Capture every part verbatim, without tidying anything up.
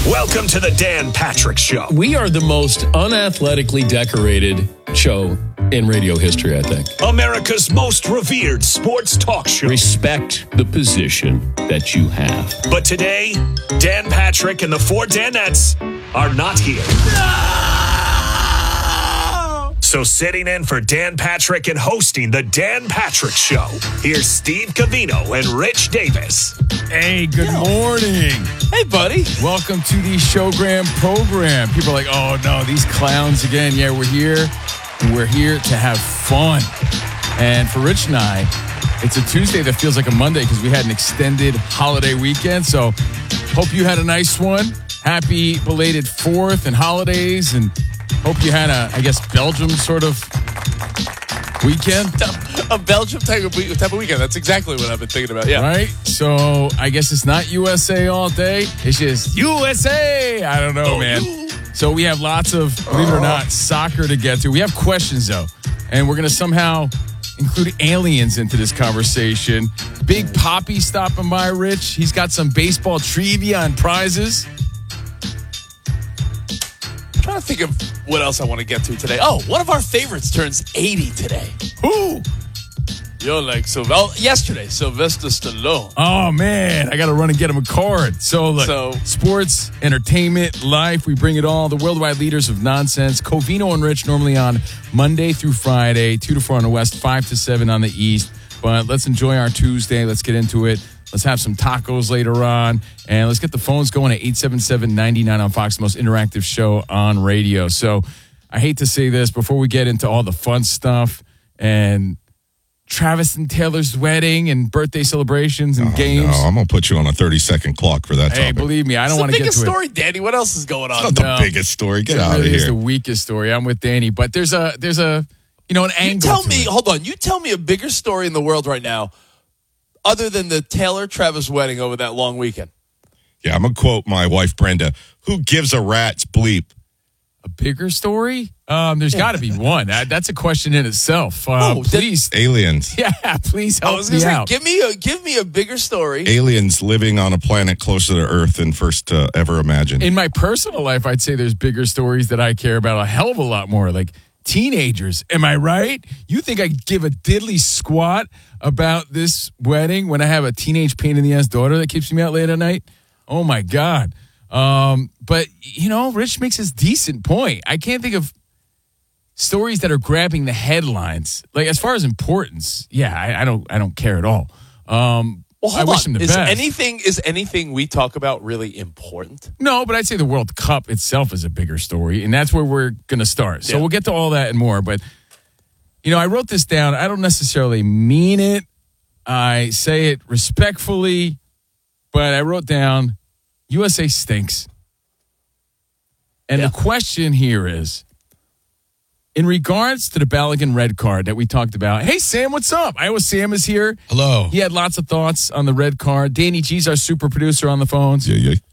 Welcome to the Dan Patrick Show. We are the most unathletically decorated show in radio history, I think. America's most revered sports talk show. Respect the position that you have. But today, Dan Patrick and the four Danettes are not here. No! So sitting in for Dan Patrick and hosting the Dan Patrick Show, here's Steve Covino and Rich Davis. Hey, good Yo. morning. Hey, buddy. Welcome to the Showgram program. People are like, oh, no, these clowns again. Yeah, we're here. And we're here to have fun. And for Rich and I, it's a Tuesday that feels like a Monday because we had an extended holiday weekend. So hope you had a nice one. Happy belated fourth and holidays. And hope you had a, I guess, Belgium sort of weekend. A Belgium type of, type of weekend. That's exactly what I've been thinking about. Yeah. Right? So I guess it's not U S A all day. It's just U S A. I don't know, oh, man. You. So we have lots of, believe it or not, soccer to get to. We have questions, though. And we're going to somehow include aliens into this conversation. Big Poppy stopping by, Rich. He's got some baseball trivia and prizes. I'm trying to think of what else I want to get to today. Oh, one of our favorites turns eighty today. Who? You're like, Sylvester, yesterday, Sylvester Stallone. Oh, man. I got to run and get him a card. So, look, so, sports, entertainment, life, we bring it all. The worldwide leaders of nonsense. Covino and Rich normally on Monday through Friday, two to four on the West, five to seven on the East. But let's enjoy our Tuesday. Let's get into it. Let's have some tacos later on. And let's get the phones going at eight seven seven, nine nine on Fox, the most interactive show on radio. So I hate to say this before we get into all the fun stuff and Travis and Taylor's wedding and birthday celebrations and oh, games. No, I'm going to put you on a thirty-second clock for that Hey, topic. believe me, I don't want to get to it. It's the biggest story, Danny. What else is going on? It's not no, the biggest story. Get it out really of here. It's the weakest story. I'm with Danny. But there's a, there's a you know, an you angle tell to me, it. Hold on. You tell me a bigger story in the world right now other than the Taylor-Travis wedding over that long weekend. Yeah, I'm going to quote my wife, Brenda. Who gives a rat's bleep? A bigger story? Um, there's got to be one. That, that's a question in itself. Uh, oh, please, aliens. Yeah, please help I was me gonna say, out. give me a give me a bigger story. Aliens living on a planet closer to Earth than first uh, ever imagined. In my personal life, I'd say there's bigger stories that I care about a hell of a lot more. Like teenagers. Am I right? You think I give a diddly squat about this wedding when I have a teenage pain in the ass daughter that keeps me out late at night? Oh my God. Um, but, you know, Rich makes this decent point. I can't think of stories that are grabbing the headlines. Like, as far as importance, yeah, I, I don't I don't care at all. Um, well, hold I wish on. him the is best. anything is anything we talk about really important? No, but I'd say the World Cup itself is a bigger story, and that's where we're going to start. So yeah. we'll get to all that and more. But, you know, I wrote this down. I don't necessarily mean it. I say it respectfully, but I wrote down U S A stinks. And yeah. the question here is, in regards to the Balogun red card that we talked about, hey, Sam, what's up? Iowa Sam is here. Hello. He had lots of thoughts on the red card. Danny G's our super producer on the phones. Yeah, yeah.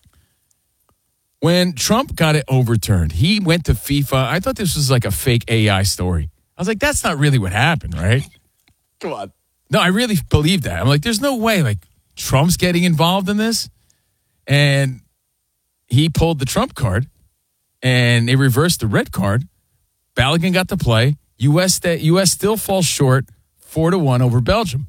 When Trump got it overturned, he went to FIFA. I thought this was like a fake A I story. I was like, that's not really what happened, right? Come on. No, I really believe that. I'm like, there's no way, like, Trump's getting involved in this. And he pulled the Trump card, and they reversed the red card. Balogun got to play. U S st- U S still falls short, four to one over Belgium.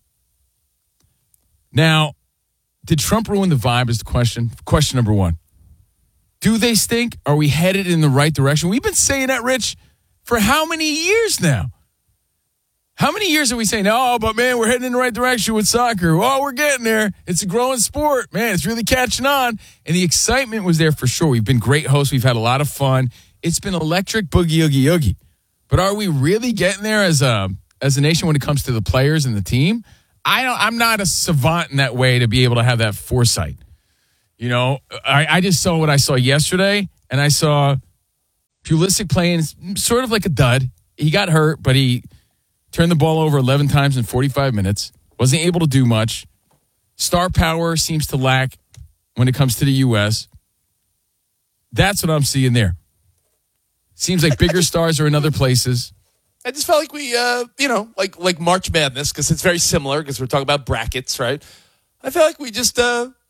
Now, did Trump ruin the vibe? Is the question. Question number one. Do they stink? Are we headed in the right direction? We've been saying that, Rich, for how many years now? How many years are we saying, oh, but man, we're heading in the right direction with soccer. Oh, we're getting there. It's a growing sport. Man, it's really catching on. And the excitement was there for sure. We've been great hosts. We've had a lot of fun. It's been electric boogie, oogie, oogie. But are we really getting there as a, as a nation when it comes to the players and the team? I don't, I'm not a savant in that way to be able to have that foresight. You know, I, I just saw what I saw yesterday, and I saw Pulisic playing sort of like a dud. He got hurt, but he turned the ball over eleven times in forty-five minutes. Wasn't able to do much. Star power seems to lack when it comes to the U S. That's what I'm seeing there. Seems like bigger stars are in other places. I just felt like we, uh, you know, like like March Madness, because it's very similar, because we're talking about brackets, right? I feel like we just, uh,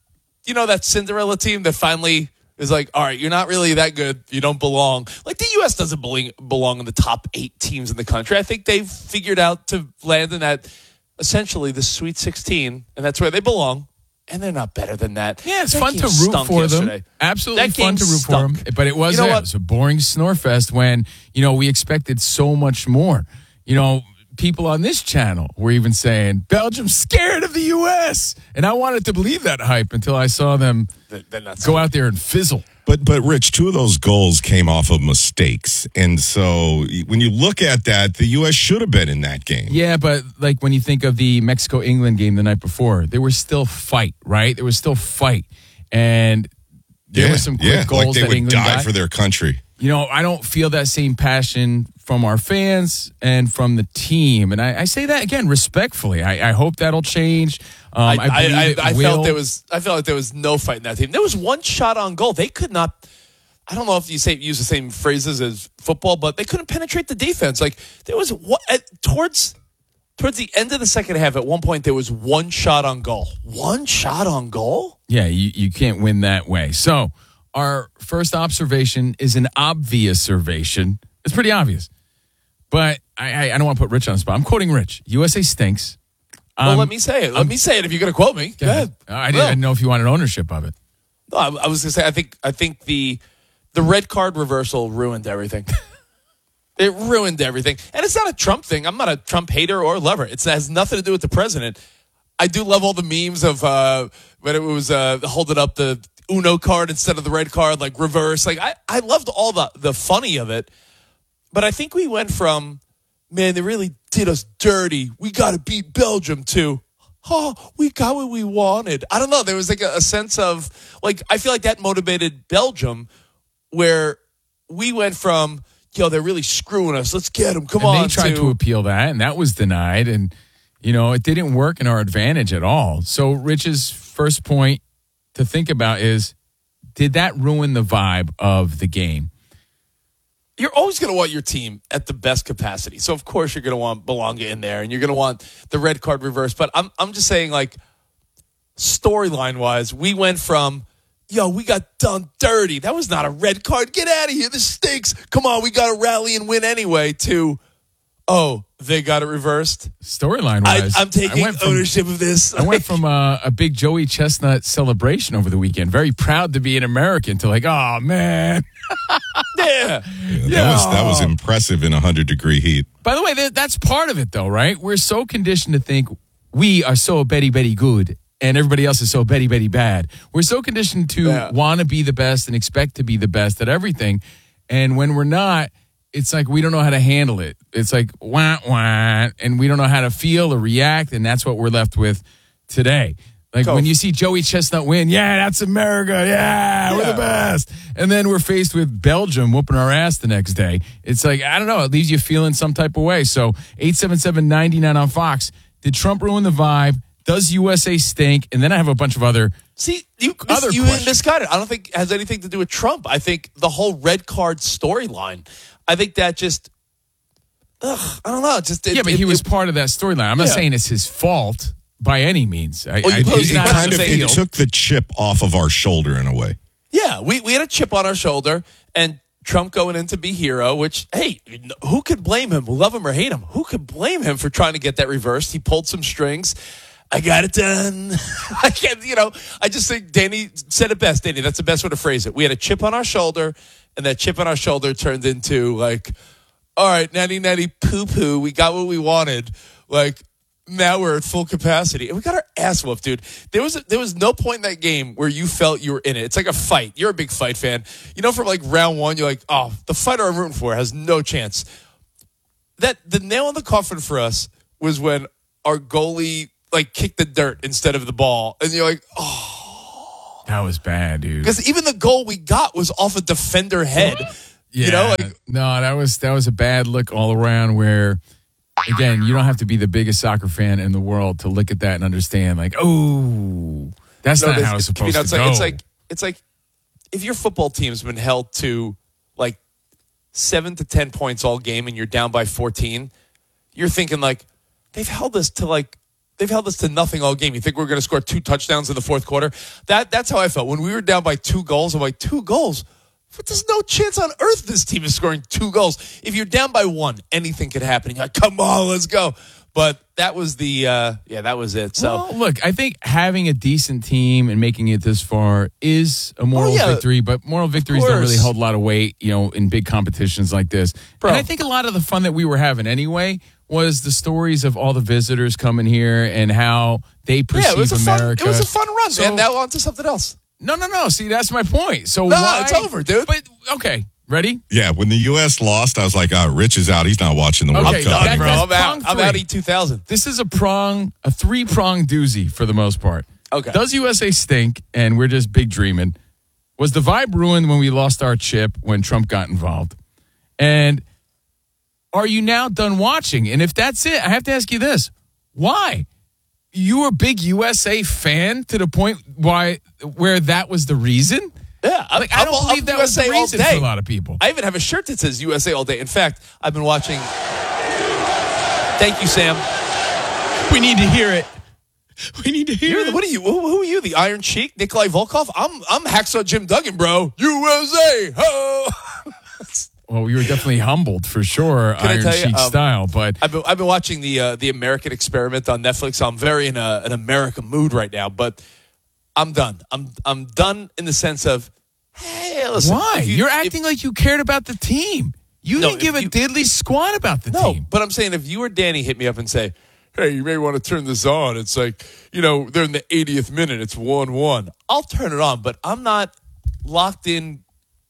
you know, that Cinderella team that finally is like, all right, you're not really that good. You don't belong. Like the U S doesn't belong, belong in the top eight teams in the country. I think they've figured out to land in that essentially the Sweet sixteen, and that's where they belong. And they're not better than that. Yeah, it's that fun to root stunk for yesterday. them. Absolutely That fun game to root stunk. for them. But it was, You know yeah, what? it was a boring snore fest when, you know, we expected so much more. You know, people on this channel were even saying, Belgium's scared of the U S. And I wanted to believe that hype until I saw them They're- they're not go out there and fizzle. But but Rich, two of those goals came off of mistakes, and so when you look at that, the U S should have been in that game. Yeah, but like when you think of the Mexico-England game the night before, there was still fight, right? There was still fight. And there yeah, were some quick yeah, goals like they that would England die got. for their country. You know, I don't feel that same passion from our fans and from the team. And I, I say that again respectfully. I, I hope that'll change. Um, I, I, believe I, it I, I will. felt there was. I felt like there was no fight in that team. There was one shot on goal. They could not. I don't know if you say use the same phrases as football, but they couldn't penetrate the defense. Like there was one, at, towards towards the end of the second half. At one point, there was one shot on goal. One shot on goal. Yeah, you, you can't win that way. So our first observation is an obvious observation. It's pretty obvious. But I, I, I don't want to put Rich on the spot. I'm quoting Rich. U S A stinks. Well, Um, let me say it. Let um, me say it. If you're going to quote me, go ahead. I didn't, I didn't know if you wanted ownership of it. No, I, I was going to say. I think. I think the the red card reversal ruined everything. It ruined everything, and it's not a Trump thing. I'm not a Trump hater or lover. It's, it has nothing to do with the president. I do love all the memes of uh, when it was uh, holding up the Uno card instead of the red card, like reverse. Like I, I loved all the the funny of it, but I think we went from, man, they really did us dirty. We got to beat Belgium to, oh, we got what we wanted. I don't know. There was like a, a sense of like I feel like that motivated Belgium, where we went from, yo, they're really screwing us. Let's get them. Come And on. they tried to, to appeal that, and that was denied. And, you know, it didn't work in our advantage at all. So Rich's first point to think about is, did that ruin the vibe of the game? You're always going to want your team at the best capacity. So, of course, you're going to want Belonga in there, and you're going to want the red card reversed. But I'm I'm just saying, like, storyline-wise, we went from, yo, we got done dirty. That was not a red card. Get out of here. This stinks. Come on, we got to rally and win anyway, to, oh, they got it reversed. Storyline I, wise, I'm taking ownership of this. I went from a, a big Joey Chestnut celebration over the weekend, very proud to be an American, to like, oh, man. yeah. Yeah, that was that was impressive in a hundred degree heat. By the way, that, that's part of it, though, right? We're so conditioned to think we are so Betty Betty good and everybody else is so Betty Betty bad. We're so conditioned to Yeah. want to be the best and expect to be the best at everything. And when we're not, it's like we don't know how to handle it. It's like wah, wah, and we don't know how to feel or react, and that's what we're left with today. Like So- when you see Joey Chestnut win, yeah, that's America, yeah, we're Yeah. the best. And then we're faced with Belgium whooping our ass the next day. It's like, I don't know, it leaves you feeling some type of way. So eight seven seven, nine nine on Fox. Did Trump ruin the vibe? Does U S A stink? And then I have a bunch of other See, you, Other you questions. misguided. I don't think it has anything to do with Trump. I think the whole red card storyline, I think that just, ugh, I don't know. It Just it, Yeah, but it- he was it- part of that storyline. I'm not Yeah. saying it's his fault by any means. I, Oh, you I, posed it's the not It question kind his of saying- it field. took the chip off of our shoulder in a way. yeah. We we had a chip on our shoulder, and Trump going in to be hero. Which, hey, who could blame him? Love him or hate him, who could blame him for trying to get that reversed? He pulled some strings. I got it done. I can't, you know, I just think Danny said it best. Danny, that's the best way to phrase it. We had a chip on our shoulder, and that chip on our shoulder turned into like, all right, natty natty poo poo. We got what we wanted. Like, now we're at full capacity, and we got our ass whooped, dude. There was a, there was no point in that game where you felt you were in it. It's like a fight. You're a big fight fan. You know, from like round one, you're like, oh, the fighter I'm rooting for has no chance. That the nail in the coffin for us was when our goalie like kicked the dirt instead of the ball, and you're like, oh, That was bad, dude. because even the goal we got was off a defender head. Yeah, You know, like no, that was that was a bad look all around. Where again, you don't have to be the biggest soccer fan in the world to look at that and understand. Like, oh, that's no, not this- how it's supposed you know, it's to like, go. It's like it's like if your football team's been held to like seven to ten points all game, and you're down by fourteen, you're thinking like they've held us to like they've held us to nothing all game. You think we're going to score two touchdowns in the fourth quarter? That That's how I felt. When we were down by two goals, I'm like, two goals? But there's no chance on earth this team is scoring two goals. If you're down by one, anything could happen. You're like, come on, let's go. But that was the, uh, yeah, that was it. So well, look, I think having a decent team and making it this far is a moral oh, yeah. victory, but moral victories don't really hold a lot of weight, you know, in big competitions like this. Bro. And I think a lot of the fun that we were having anyway was the stories of all the visitors coming here and how they perceive yeah, it was a America. Fun, it was a fun run, so, man. Now on to something else. No, no, no. See, that's my point. So no, why, it's over, dude. But, okay. Ready? Yeah, when the U S lost, I was like, oh, Rich is out. He's not watching the World Okay, Cup. that- Bro, that's I'm out. prong I'm out three. E two thousand. This is a prong, a three-prong doozy for the most part. Okay. Does U S A stink and we're just big dreaming? Was the vibe ruined when we lost our chip when Trump got involved? And are you now done watching? And if that's it, I have to ask you this. Why? You were a big U S A fan to the point why where that was the reason? Yeah, I'm, Like, I don't I'm, believe I'm that U S A was the all reason day. for a lot of people. I even have a shirt that says U S A all day. In fact, I've been watching. Thank you, Sam. We need to hear it. We need to hear You're the, it. what are you? Who, who are you? The Iron Sheik, Nikolai Volkov? I'm I'm Hacksaw Jim Duggan, bro. U S A. Ho! Well, you were definitely humbled for sure, Can I Iron tell you, Sheik um, style. But I've been I've been watching the uh, the American Experiment on Netflix. So I'm very in a, an America mood right now. But I'm done. I'm I'm done in the sense of, hey, listen. why? if you- You're if- acting like you cared about the team. You No, didn't give if a you- diddly squat about the No, team. but I'm saying if you or Danny hit me up and say, hey, you may want to turn this on. It's like, you know, they're in the eightieth minute. It's one one. I'll turn it on, but I'm not locked in,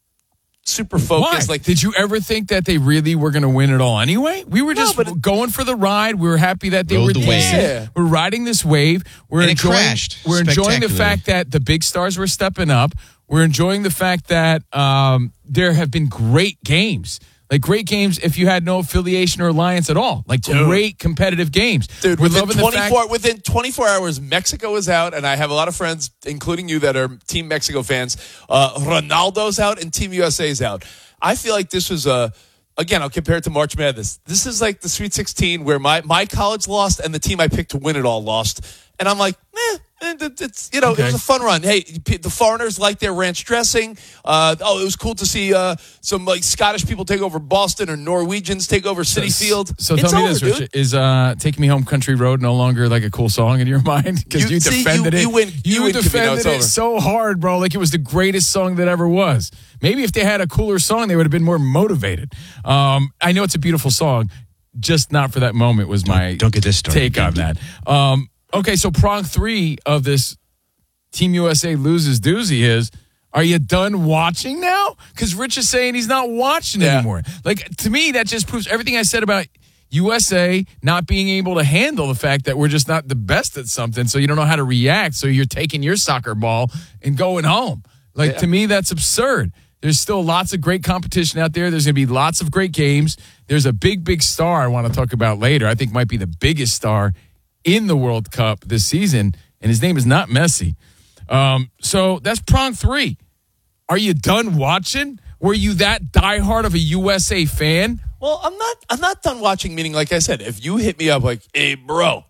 super Why? focused. Like, Did you ever think that they really were going to win it all anyway? We were No, just but it- going for the ride. We were happy that they Rode were the decent. wave. Yeah. We're riding this wave. We're And it enjoying. crashed We're enjoying the spectacularly. fact that the big stars were stepping up. We're enjoying the fact that um, there have been great games. Like great games if you had no affiliation or alliance at all. Like Dude. great competitive games. dude, We're within loving the twenty-four fact- within twenty-four hours, Mexico is out, and I have a lot of friends, including you, that are Team Mexico fans. Uh, Ronaldo's out, and Team U S A's out. I feel like this was a. Again, I'll compare it to March Madness. This is like the Sweet sixteen where my, my college lost and the team I picked to win it all lost. And I'm like, eh, it's, you know, Okay. it was a fun run. Hey, the foreigners like their ranch dressing. Uh, oh, it was cool to see uh, some like Scottish people take over Boston or Norwegians take over City Field. So It's tell me over, this, dude. Richard. Is uh, "Take Me Home, Country Road" no longer like a cool song in your mind? Because You- you, see, defended you- it. you win- you win, Kavino, defended it's it over. so hard, bro. Like it was the greatest song that ever was. Maybe if they had a cooler song, they would have been more motivated. Um, I know it's a beautiful song, just not for that moment. Was my Don't get this started. take on that. Um, okay, so prong three of this Team U S A loses doozy is, are you done watching now? Because Rich is saying he's not watching Yeah. anymore. Like, to me, that just proves everything I said about U S A not being able to handle the fact that we're just not the best at something, so you don't know how to react, so you're taking your soccer ball and going home. Like, Yeah. to me, that's absurd. There's still lots of great competition out there. There's going to be lots of great games. There's a big, big star I want to talk about later. I think might be the biggest star in the World Cup this season, and his name is not Messi. Um, so that's prong three. Are you done watching? Were you that diehard of a U S A fan? Well, I'm not. I'm not done watching. Meaning, like I said, if you hit me up like, "Hey, bro,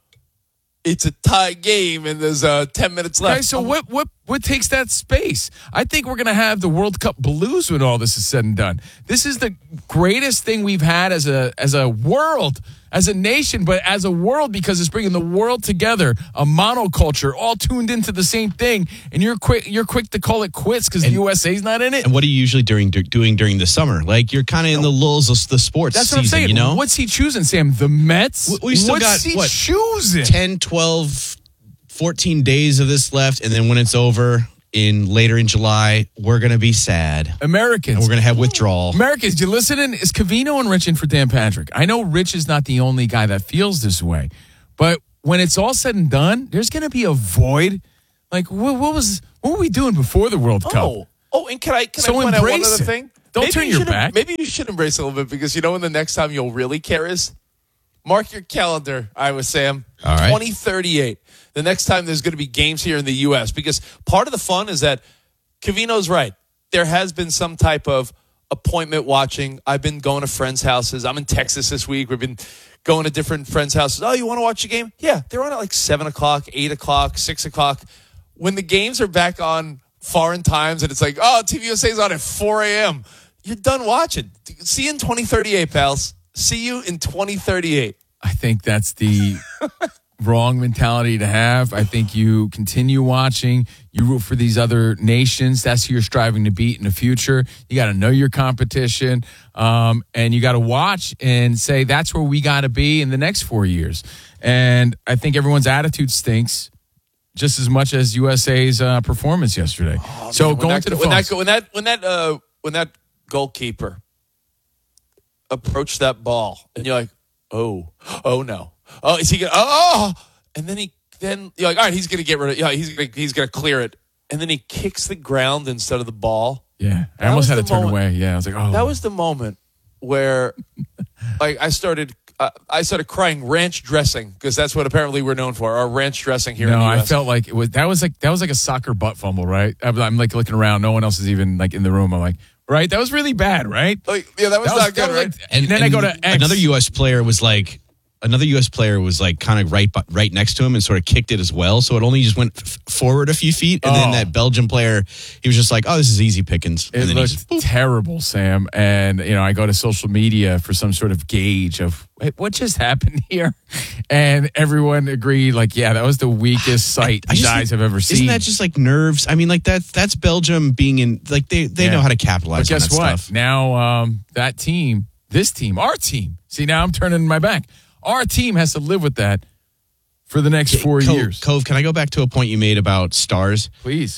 it's a tie game and there's uh, ten minutes left," Okay, so I'm- what what what takes that space? I think we're going to have the World Cup blues when all this is said and done. This is the greatest thing we've had as a as a world, as a nation, but as a world because it's bringing the world together, a monoculture, all tuned into the same thing. And you're quick you're quick to call it quits because the U S A's not in it. And what are you usually during, doing during the summer? Like you're kind of in the lulls of the sports That's what season, I'm saying. you know? What's he choosing, Sam? The Mets? We- we still What's got, he what, choosing? ten, twelve, fourteen days of this left, and then when it's over in later in July, we're going to be sad. Americans. And we're going to have withdrawal. Americans, you listening? Is Cavino and Rich in for Dan Patrick? I know Rich is not the only guy that feels this way, but when it's all said and done, there's going to be a void. Like, what, what was what were we doing before the World Cup? Oh, oh, and can I can So I point out one embrace other it. thing? Don't Maybe turn you your should- back. Maybe you should embrace it a little bit because you know when the next time you'll really care is. Mark your calendar, Iowa Sam. All right. twenty thirty-eight. The next time there's going to be games here in the U S because part of the fun is that Cavino's right. There has been some type of appointment watching. I've been going to friends' houses. I'm in Texas this week. We've been going to different friends' houses. Oh, you want to watch a game? Yeah, they're on at like seven o'clock, eight o'clock, six o'clock. When the games are back on foreign times and it's like, oh, T V U S A's on at four a.m., you're done watching. See you in twenty thirty-eight, pals. See you in twenty thirty-eight. I think that's the wrong mentality to have. I think you continue watching. You root for these other nations. That's who you're striving to beat in the future. You got to know your competition, um, and you got to watch and say that's where we got to be in the next four years. And I think everyone's attitude stinks just as much as U S A's uh, performance yesterday. Oh, so man, going that, to the when phones. that when that when that uh, when that goalkeeper approached that ball, and you're like, oh, oh no, oh, is he gonna? Oh, and then he then you're like, all right, he's gonna get rid of. Yeah, he's gonna he's gonna clear it, and then he kicks the ground instead of the ball. Yeah, I That almost was had to the turn moment- away. Yeah, I was like, oh, That was the moment where, like, I started. Uh, I started crying ranch dressing because that's what apparently we're known for. Our ranch dressing here. No, in the U S. I felt like it was that was like that was like a soccer butt fumble, right? I'm, I'm like looking around, no one else is even like in the room. I'm like, right, that was really bad, right? Like, yeah, that was That was- not that good, was right? like- And then I go to X. another U S player was like another U S player was like kind of right bu- right next to him and sort of kicked it as well. So it only just went f- forward a few feet, and Oh. then that Belgian player, he was just like, "Oh, this is easy pickings." And It then he looked just, boop. terrible, Sam. And, you know, I go to social media for some sort of gauge of "Wait, what just happened here?" And everyone agreed, like, yeah, that was the weakest sight I you just guys think- have ever seen. Isn't that just like nerves? I mean, like that that's Belgium being in like they they Yeah. know how to But capitalize on guess that what? stuff. Now um, that team, this team, our team, see, now I'm turning my back. Our team has to live with that for the next four Cove, years. Cove, can I go back to a point you made about stars? Please.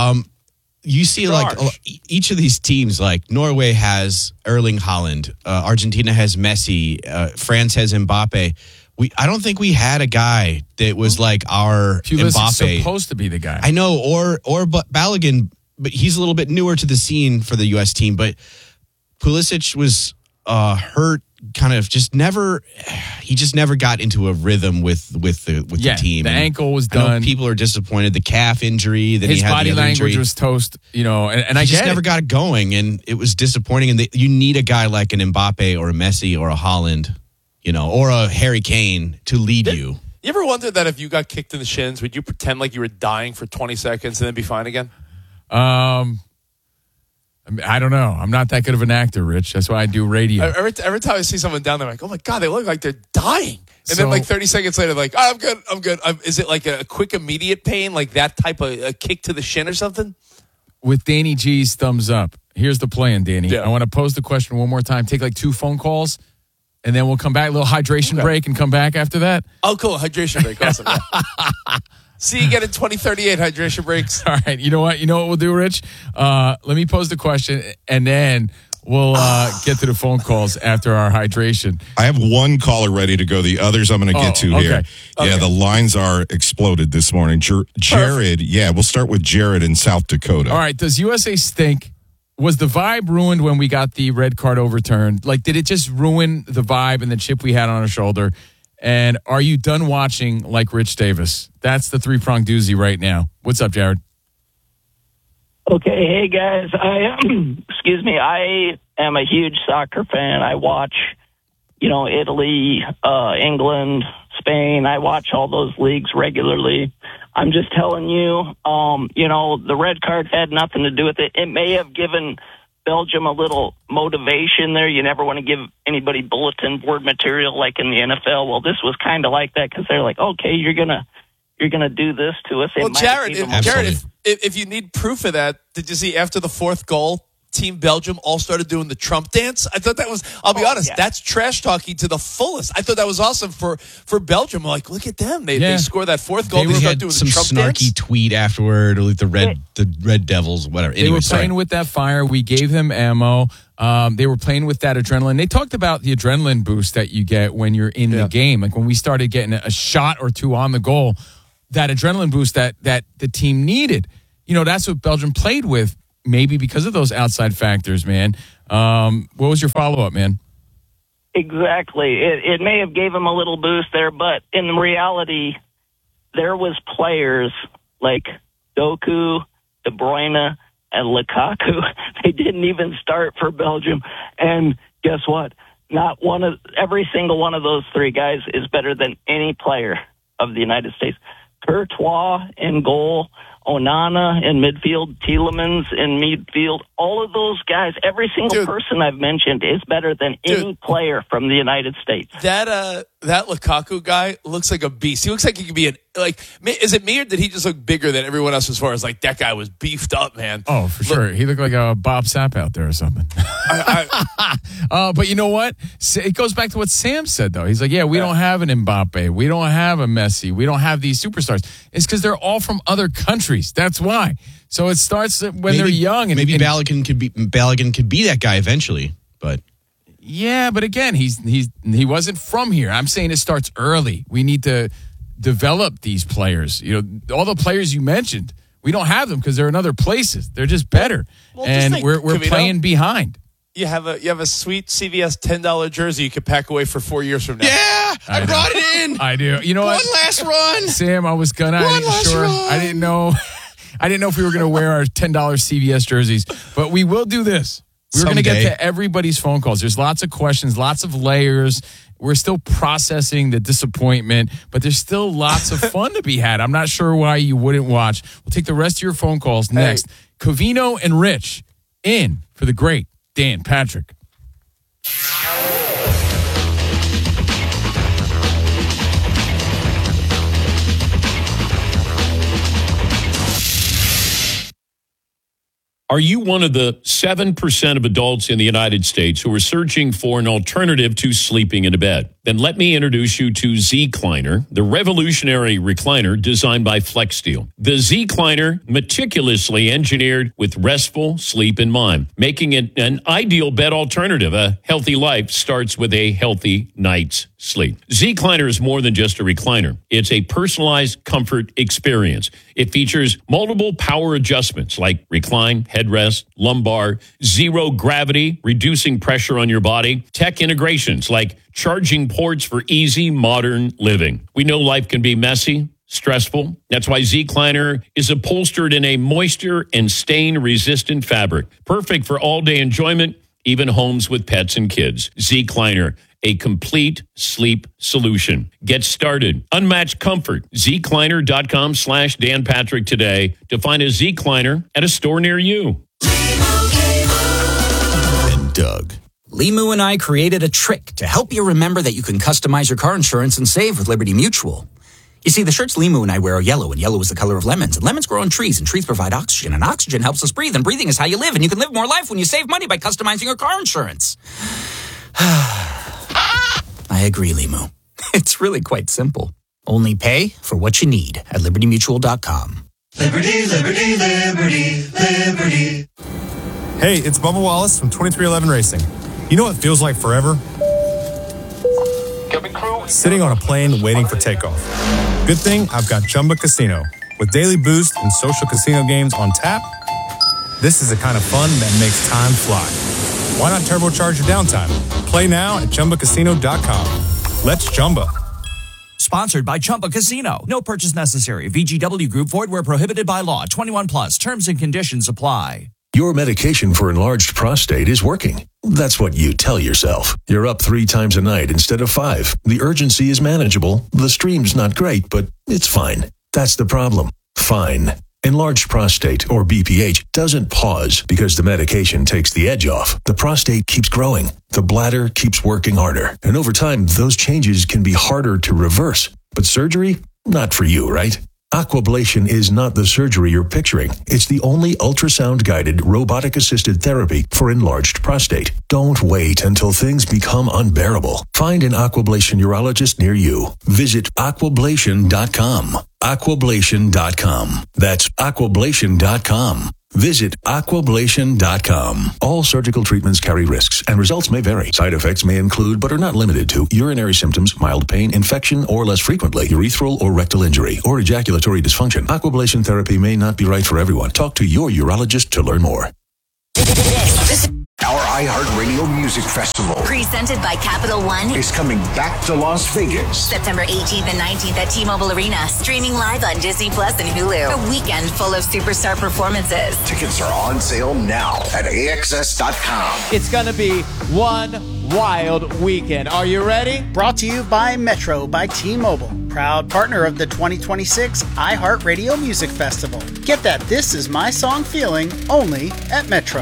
You see, like Stars. e- each of these teams, like Norway has Erling Haaland, uh, Argentina has Messi, uh, France has Mbappe. We, I don't think we had a guy that was like our Pulis Mbappe. is supposed to be the guy. I know, or or but Balogun, but he's a little bit newer to the scene for the U S team. But Pulisic was uh, hurt, kind of just never. He just never got into a rhythm with with the with Yeah, the team. the And ankle was I know done. people are disappointed. The calf injury, then His he had body the other language injury. was toast, you know, and, and I He just get never it. got it going, and it was disappointing. And they, you need a guy like an Mbappe or a Messi or a Haaland, you know, or a Harry Kane to lead you. You ever wondered that if you got kicked in the shins, would you pretend like you were dying for twenty seconds and then be fine again? Um, I, mean, I don't know. I'm not that good of an actor, Rich. That's why I do radio. Every, every time I see someone down there, I'm like, oh my God, they look like they're dying. And So- then like thirty seconds later, like, oh, I'm good, I'm good. I'm, is it like a quick, immediate pain, like that type of a kick to the shin or something? With Danny G's thumbs up. Here's the plan, Danny. Yeah. I want to pose the question one more time. Take like two phone calls, and then we'll come back. A little hydration Okay. break and come back after that. Oh, cool. Hydration break. Awesome. Yeah. See you again in twenty thirty-eight hydration breaks. All right. You know what? You know what we'll do, Rich? Uh, let me pose the question, and then we'll uh, get to the phone calls after our hydration. I have one caller ready to go. The others I'm going to get Oh, to okay. here. Yeah, Okay. the lines are exploded this morning. Jer- Jared, yeah, we'll start with Jared in South Dakota. All right. Does U S A stink? Was the vibe ruined when we got the red card overturned? Like, did it just ruin the vibe and the chip we had on our shoulder? And are you done watching like Rich Davis? That's the three-prong doozy right now. What's up, Jared? Okay, hey guys. I excuse me. I am a huge soccer fan. I watch, you know, Italy, uh, England, Spain. I watch all those leagues regularly. I'm just telling you, um, you know, the red card had nothing to do with it. It may have given Belgium a little motivation there. You never want to give anybody bulletin board material like in the N F L. Well, this was kind of like that because they're like, okay, you're gonna you're gonna do this to us. It Well, might have Jared, gave if, them a- Jared, if, Absolutely. if if you need proof of that, did you see after the fourth goal, Team Belgium all started doing the Trump dance? I thought that was, I'll be Oh, honest, yeah. that's trash talking to the fullest. I thought that was awesome for, for Belgium. I'm like, look at them. They, Yeah. they score that fourth goal. They They, were- start had doing some the Trump snarky dance. tweet afterward, or like the red the Red Devils, whatever. They Anyway, were sorry. playing with that fire. We gave them ammo. Um, they were playing with that adrenaline. They talked about the adrenaline boost that you get when you're in Yeah. the game. Like when we started getting a shot or two on the goal, that adrenaline boost that that the team needed. You know, that's what Belgium played with, maybe because of those outside factors, man. Um, what was your follow-up, man? Exactly. It, it may have gave him a little boost there, but in reality, there was players like Doku, De Bruyne, and Lukaku. They didn't even start for Belgium. And guess what? not one of every single one of those three guys is better than any player of the United States. Courtois in goal, Onana in midfield, Tielemans in midfield. All of those guys, every single Dude. person I've mentioned is better than any Dude. player from the United States. That uh, that Lukaku guy looks like a beast. He looks like he could be an like. Is it me or did he just look bigger than everyone else? As far as like that guy was beefed up, man. Oh, for sure. He looked like a Bob Sapp out there or something. I, I, uh, but you know what? Sa- It goes back to what Sam said, though. He's like, yeah, we Yeah. don't have an Mbappe. We don't have a Messi. We don't have these superstars. It's because they're all from other countries. That's why. So it starts when maybe, they're young. And, maybe and, Balogun could be Balogun could be that guy eventually, but Yeah, but again, he's he's he wasn't from here. I'm saying it starts early. We need to develop these players. You know, all the players you mentioned, we don't have them because they're in other places. They're just better, Well, just and think, we're we're Cavino, playing behind. you have a you have a sweet C V S ten dollar jersey you could pack away for four years from now. yeah, I, I know. brought it in. I do. You know One what? last run. Sam, I was gonna. I One didn't last sure. run. I didn't know. I didn't know if we were gonna wear our ten dollar C V S jerseys, but we will do this. We're gonna get Someday. to everybody's phone calls. There's lots of questions, lots of layers. We're still processing the disappointment, but there's still lots of fun to be had. I'm not sure why you wouldn't watch. We'll take the rest of your phone calls next. Covino and Rich in for the great Dan Patrick. Are you one of the seven percent of adults in the United States who are searching for an alternative to sleeping in a bed? Then let me introduce you to Z-Cliner, the revolutionary recliner designed by FlexSteel. The Z-Cliner, meticulously engineered with restful sleep in mind, making it an ideal bed alternative. A healthy life starts with a healthy night's sleep. Z-Cliner is more than just a recliner. It's a personalized comfort experience. It features multiple power adjustments like recline, headrest, lumbar, zero gravity, reducing pressure on your body, tech integrations like charging ports for easy modern living. We know life can be messy, stressful. That's why Z-Cliner is upholstered in a moisture and stain-resistant fabric, perfect for all-day enjoyment, even homes with pets and kids. Z-Cliner, a complete sleep solution. Get started. Unmatched comfort. Z-Cliner.com slash Dan Patrick today to find a Z-Cliner at a store near you. And Doug. Limu and I created a trick to help you remember that you can customize your car insurance and save with Liberty Mutual. You see, the shirts Limu and I wear are yellow, and yellow is the color of lemons. And lemons grow on trees, and trees provide oxygen, and oxygen helps us breathe, and breathing is how you live. And you can live more life when you save money by customizing your car insurance. I agree, Limu. It's really quite simple. Only pay for what you need at liberty mutual dot com. Liberty, liberty, liberty, liberty. Hey, it's Bubba Wallace from twenty-three eleven Racing. You know what feels like forever? Sitting on a plane waiting for takeoff. Good thing I've got Chumba Casino. With daily boost and social casino games on tap, this is the kind of fun that makes time fly. Why not turbocharge your downtime? Play now at chumba casino dot com. Let's Chumba. Sponsored by Chumba Casino. No purchase necessary. V G W Group. Void where prohibited by law. twenty-one plus. Terms and conditions apply. Your medication for enlarged prostate is working. That's what you tell yourself. You're up three times a night instead of five. The urgency is manageable. The stream's not great, but it's fine. That's the problem. Fine. Enlarged prostate, or B P H, doesn't pause because the medication takes the edge off. The prostate keeps growing. The bladder keeps working harder. And over time, those changes can be harder to reverse. But surgery? Not for you, right? Aquablation is not the surgery you're picturing. It's the only ultrasound-guided, robotic-assisted therapy for enlarged prostate. Don't wait until things become unbearable. Find an Aquablation urologist near you. Visit aquablation dot com. aquablation dot com. That's aquablation dot com. Visit aquablation dot com. All surgical treatments carry risks, and results may vary. Side effects may include, but are not limited to, urinary symptoms, mild pain, infection, or less frequently, urethral or rectal injury, or ejaculatory dysfunction. Aquablation therapy may not be right for everyone. Talk to your urologist to learn more. Our iHeartRadio Music Festival, presented by Capital One, is coming back to Las Vegas. September eighteenth and nineteenth at T-Mobile Arena, streaming live on Disney Plus and Hulu. A weekend full of superstar performances. Tickets are on sale now at A X S dot com. It's going to be one wild weekend. Are you ready? Brought to you by Metro by T-Mobile, proud partner of the twenty twenty-six iHeartRadio Music Festival. Get that This Is My Song feeling only at Metro.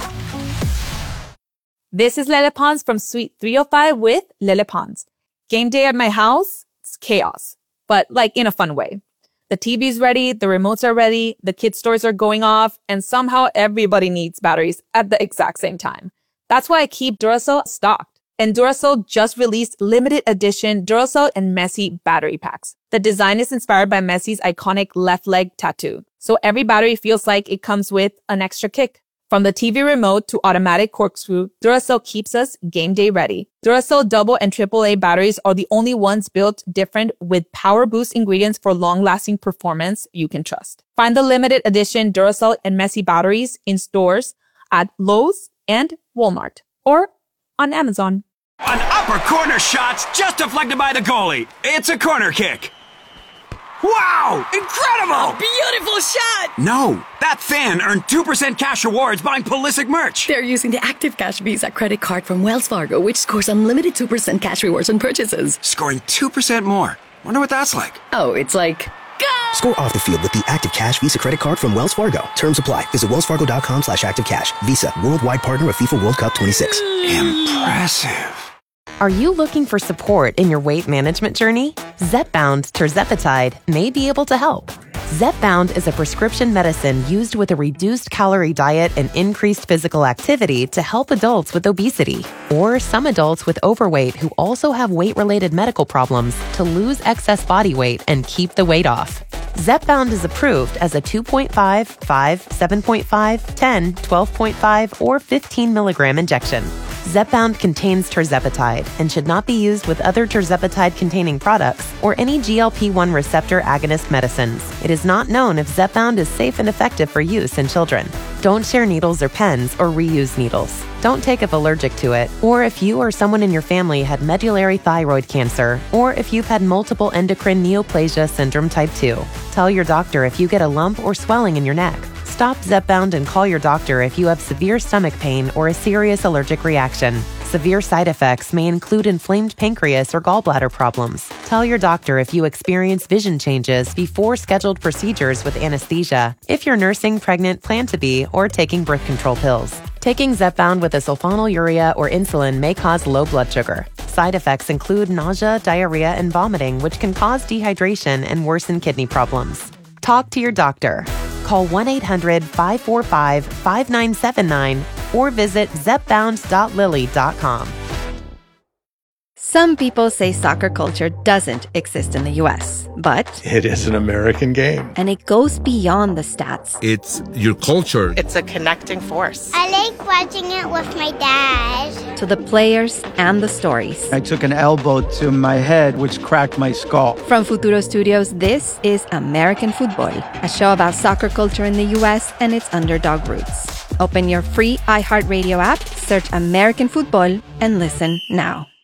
This is Lele Pons from Suite three oh five with Lele Pons. Game day at my house, it's chaos, but like in a fun way. The T V's ready, the remotes are ready, the kids' stores are going off, and somehow everybody needs batteries at the exact same time. That's why I keep Duracell stocked. And Duracell just released limited edition Duracell and Messi battery packs. The design is inspired by Messi's iconic left leg tattoo. So every battery feels like it comes with an extra kick. From the T V remote to automatic corkscrew, Duracell keeps us game day ready. Duracell double and triple A batteries are the only ones built different with power boost ingredients for long-lasting performance you can trust. Find the limited edition Duracell and Messi batteries in stores at Lowe's and Walmart or on Amazon. An upper corner shot's just deflected by the goalie. It's a corner kick. Wow! Incredible! Beautiful shot! No, that fan earned two percent cash rewards buying Pulisic merch. They're using the Active Cash Visa credit card from Wells Fargo, which scores unlimited two percent cash rewards on purchases. Scoring two percent more. Wonder what that's like. Oh, it's like... Go! Score off the field with the Active Cash Visa credit card from Wells Fargo. Terms apply. Visit wellsfargo.com slash active cash. Visa, worldwide partner of FIFA World Cup twenty-six. Impressive. Are you looking for support in your weight management journey? Zepbound tirzepatide may be able to help. Zepbound is a prescription medicine used with a reduced calorie diet and increased physical activity to help adults with obesity or some adults with overweight who also have weight-related medical problems to lose excess body weight and keep the weight off. Zepbound is approved as a two point five, five, seven point five, ten, twelve point five, or fifteen milligram injection. Zepbound contains tirzepatide and should not be used with other tirzepatide-containing products or any G L P one receptor agonist medicines. It is not known if Zepbound is safe and effective for use in children. Don't share needles or pens or reuse needles. Don't take if allergic to it, or if you or someone in your family had medullary thyroid cancer, or if you've had multiple endocrine neoplasia syndrome type two. Tell your doctor if you get a lump or swelling in your neck. Stop Zepbound and call your doctor if you have severe stomach pain or a serious allergic reaction. Severe side effects may include inflamed pancreas or gallbladder problems. Tell your doctor if you experience vision changes before scheduled procedures with anesthesia, if you're nursing, pregnant, plan to be, or taking birth control pills. Taking Zepbound with a sulfonylurea or insulin may cause low blood sugar. Side effects include nausea, diarrhea, and vomiting, which can cause dehydration and worsen kidney problems. Talk to your doctor. Call one eight hundred, five four five, five nine seven nine or visit zepbound dot lilly dot com. Some people say soccer culture doesn't exist in the U S, but it is an American game. And it goes beyond the stats. It's your culture. It's a connecting force. I like watching it with my dad. To the players and the stories. I took an elbow to my head, which cracked my skull. From Futuro Studios, this is American Football, a show about soccer culture in the U S and its underdog roots. Open your free iHeartRadio app, search American Football, and listen now.